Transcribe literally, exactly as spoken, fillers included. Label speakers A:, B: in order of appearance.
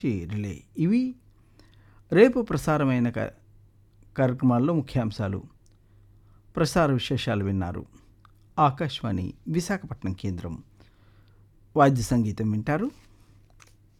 A: Relay ఇవి రేపు ప్రసారమైన క- కార్యక్రమాల్లో ముఖ్యాంశాలు. ప్రసార విశేషాలు విన్నారు. ఆకాశవాణి విశాఖపట్నం కేంద్రం. వాద్య సంగీతం వింటారు.